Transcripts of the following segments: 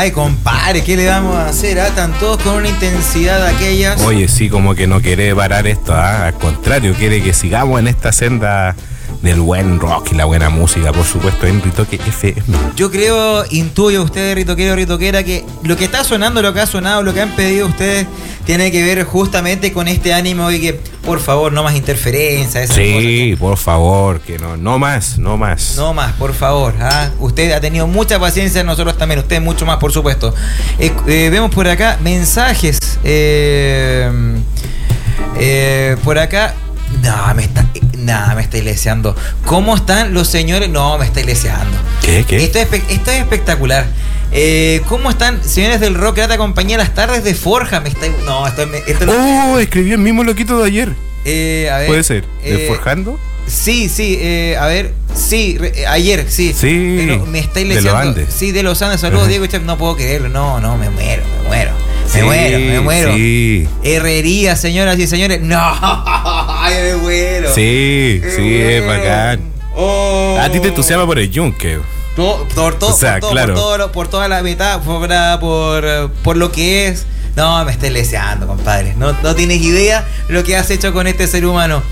Ay, compadre, ¿qué le vamos a hacer? Están todos con una intensidad de aquellas. Oye, sí, como que no quiere parar esto, al contrario, quiere que sigamos en esta senda del buen rock y la buena música, por supuesto, en Ritoque FM. Yo creo, intuyo ustedes, ritoquero, ritoquera, que lo que está sonando, lo que ha sonado, lo que han pedido ustedes, tiene que ver justamente con este ánimo y que, por favor, no más interferencia. Sí, por favor, que no más. No más, por favor. Usted ha tenido mucha paciencia, nosotros también, usted mucho más, por supuesto. Vemos por acá mensajes. Por acá. No, me está ileseando. ¿Cómo están los señores? No, me está ileseando. ¿Qué? Esto es espectacular. ¿Cómo están, señores del rock? Grata compañía, las tardes de Forja. Escribió el mismo loquito de ayer. A ver, ¿puede ser? ¿De Forjando? Sí, a ver, sí, ayer, sí. Sí, pero me está ileseando. De los Andes. Sí, de los Andes. Saludos, Diego Chef. No puedo creerlo. No, me muero. Me muero. Sí. Herrería, señoras y señores. No, ay, me muero. Sí, es bacán. A ti te entusiasma por el yunque. Por toda la metáfora, por lo que es. No, me estoy leseando, compadre. No tienes idea lo que has hecho con este ser humano.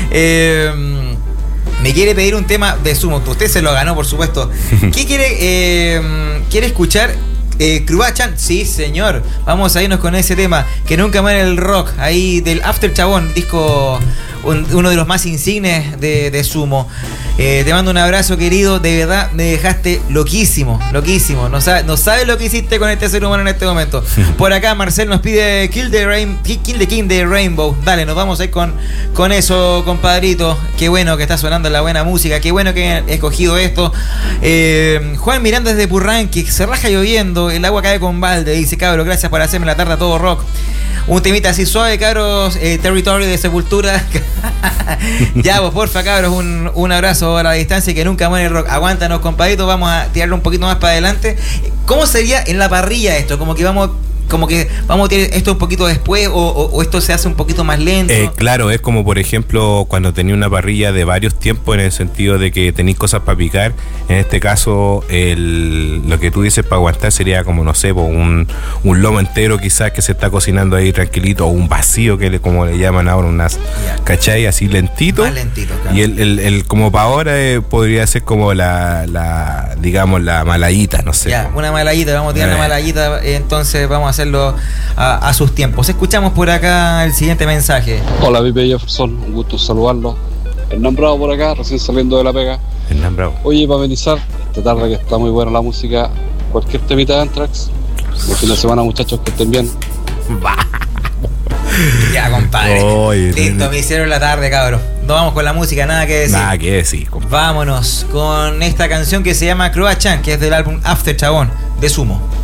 Me quiere pedir un tema de Sumo. Usted se lo ganó, por supuesto. ¿Qué quiere? ¿Quiere escuchar? Krubachan, sí señor, vamos a irnos con ese tema que nunca muere el rock, ahí del After Chabón, disco, uno de los más insignes de Sumo. Te mando un abrazo, querido, de verdad me dejaste loquísimo, no sabes lo que hiciste con este ser humano en este momento. Por acá Marcel nos pide Kill the King de Rainbow. Dale, nos vamos a ir con eso, compadrito. Qué bueno que está sonando la buena música, qué bueno que han escogido esto. Juan Miranda desde Purranque, se raja lloviendo, el agua cae con balde, dice: cabros, gracias por hacerme la tarde a todo rock. Un temita así suave, cabros, Territorio de Sepultura. Ya, pues porfa, cabros, un abrazo a la distancia y que nunca muere el rock. Aguántanos, compadrito, vamos a tirarlo un poquito más para adelante. ¿Cómo sería en la parrilla esto? Como que vamos a tirar esto un poquito después o esto se hace un poquito más lento. Claro, es como por ejemplo cuando tenía una parrilla de varios tiempos, en el sentido de que tenéis cosas para picar. En este caso lo que tú dices para aguantar sería como, no sé, un lomo entero quizás que se está cocinando ahí tranquilito, o un vacío como le llaman ahora, unas, ¿cachai? Así lentito. Más lentito, claro. Y el como para ahora podría ser como la digamos la malayita, no sé. Ya, una malayita, vamos a tirar una malayita, entonces vamos a hacerlo a sus tiempos. Escuchamos por acá el siguiente mensaje. Hola, Pipe Jefferson, un gusto saludarlo. Hernán Bravo por acá, recién saliendo de la pega. Hernán Bravo. Oye, para amenizar esta tarde que está muy buena la música, cualquier temita de Anthrax. Buen fin de semana, muchachos, que estén bien. Ya, compadre. Listo, me hicieron la tarde, cabrón. Nos vamos con la música, nada que decir. Nada que decir, compadre. Vámonos con esta canción que se llama Krubachan, que es del álbum After Chabón de Sumo.